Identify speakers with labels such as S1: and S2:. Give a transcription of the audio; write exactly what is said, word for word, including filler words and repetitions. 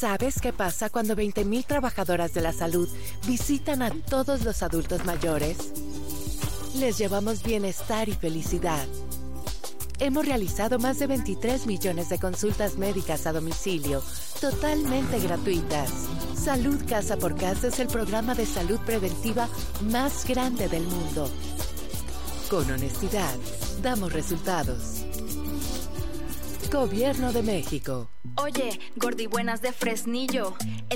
S1: ¿Sabes qué pasa cuando veinte mil trabajadoras de la salud visitan a todos los adultos mayores? Les llevamos bienestar y felicidad. Hemos realizado más de veintitrés millones de consultas médicas a domicilio, totalmente gratuitas. Salud Casa por Casa es el programa de salud preventiva más grande del mundo. Con honestidad, damos resultados. Gobierno de México.
S2: Oye, gordibuenas de Fresnillo.